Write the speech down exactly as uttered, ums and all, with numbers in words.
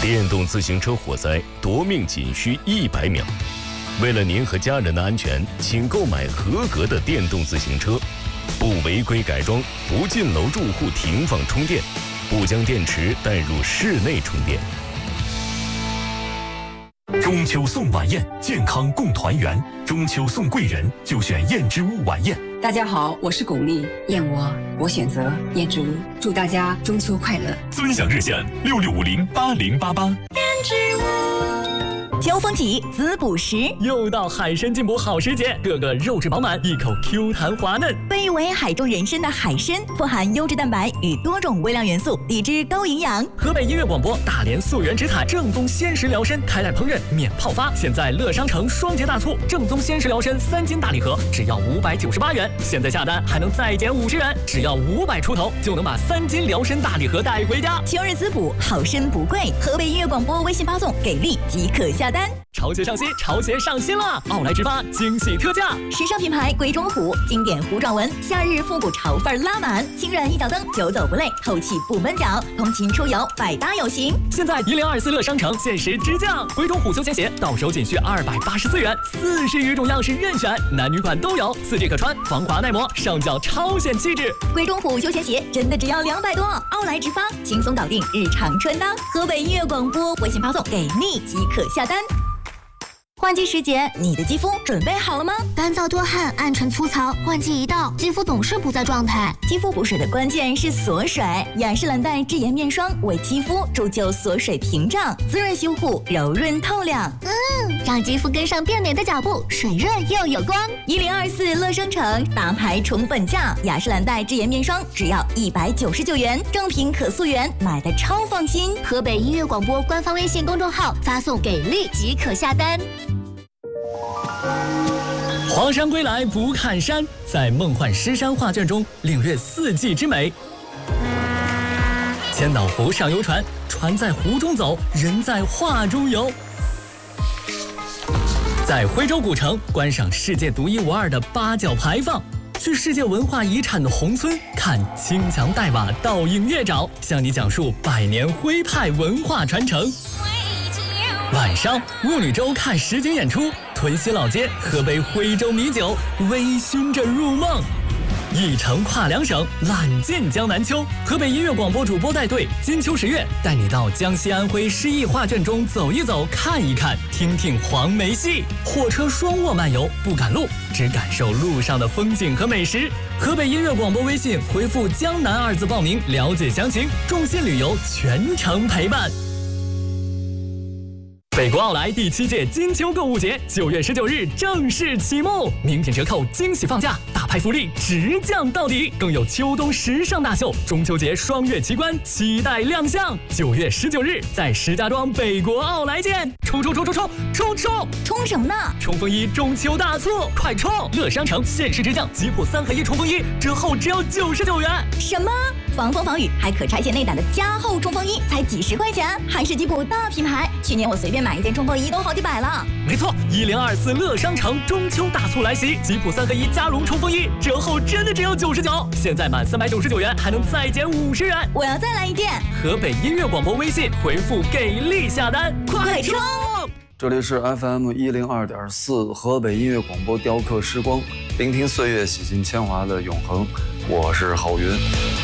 电动自行车火灾夺命仅需一百秒。为了您和家人的安全，请购买合格的电动自行车，不违规改装，不进楼住户停放充电，不将电池带入室内充电。 中秋送晚宴，健康共团圆。中秋送贵人，就选燕之屋晚宴。 大家好，我是巩俐，燕窝我选择燕之屋，祝大家中秋快乐。 尊享热线六六五零八零八八。 燕之屋。秋风起，滋补时， 又到海参进补好时节，个个肉质饱满，一口 Q 弹滑嫩。 被誉为海中人参的海参，富含优质蛋白与多种微量元素，抵制高营养。 河北音乐广播大连溯源直采正宗鲜食疗参，开袋烹饪免泡发。现在乐商城双节大促，正宗鲜食疗参三斤大礼盒只要五百九十八元，现在下单还能再减五十元，只要五百出头就能把三斤疗参大礼盒带回家。 秋日滋补，好参不贵。河北音乐广播微信发送给力即可下单。 潮鞋上新，潮鞋上新了！奥莱直发惊喜特价， 时尚品牌鬼冢虎，经典糊状纹，夏日复古潮范拉满，轻软一脚蹬，久走不累，透气不闷脚，通勤出游百搭有型。 现在一零二四乐商城限时直降，鬼冢虎休闲鞋到手仅需二百八十四元，四十余种样式任选，男女款都有，四季可穿，防滑耐磨，上脚超显气质。 鬼冢虎休闲鞋真的只要两百多，奥莱直发轻松搞定日常穿搭。河北音乐广播微信发送给力即可下单。换季时节，你的肌肤准备好了吗？ 干燥多汗、暗沉粗糙，换季一到，肌肤总是不在状态。 肌肤补水的关键是锁水，雅诗兰黛智妍面霜为肌肤铸就锁水屏障，滋润修护，柔润透亮。 嗯，让肌肤跟上变美的脚步，水润又有光。 一零二四乐商城大牌宠粉价，雅诗兰黛智妍面霜只要一百九十九元，正品可溯源，买的超放心。 河北音乐广播官方微信公众号发送给力即可下单。 黄山归来不看山，在梦幻诗山画卷中领略四季之美。千岛湖上游船，船在湖中走，人在画中游。在徽州古城观赏世界独一无二的八角牌坊，去世界文化遗产的宏村看青墙黛瓦倒映月沼，向你讲述百年徽派文化传承。晚上雾女洲看实景演出，屯溪老街喝杯徽州米酒，微醺着入梦。一程跨两省，揽尽江南秋。河北音乐广播主播带队，金秋十月带你到江西安徽诗意画卷中走一走，看一看，听听黄梅戏。火车双卧漫游，不赶路，只感受路上的风景和美食。河北音乐广播微信回复江南二字报名，了解详情。众信旅游全程陪伴。北国奥莱第七届金秋购物节九月十九日正式启幕，名品折扣，惊喜放价，大牌福利直降到底，更有秋冬时尚大秀、中秋节双月奇观期待亮相。九月十九日在石家庄北国奥莱见！冲冲冲冲冲冲冲冲什么呢？ 冲锋衣中秋大促，快冲！乐商城限时直降吉普三合一冲锋衣，折后只要九十九元。 什么？防风防雨还可拆卸内胆的加厚冲锋衣才几十块钱，还是吉普大品牌。去年我随便买一件冲锋衣都好几百了。 没错，一零二四乐商城中秋大促来袭，吉普三合一加绒冲锋衣折后真的只有九十九，现在满三百九十九元还能再减五十元。 我要再来一件。 河北音乐广播微信回复给力下单，快冲！ 这里是 F M 一零二点四河北音乐广播雕刻时光，聆听岁月洗尽铅华的永恒。我是郝云。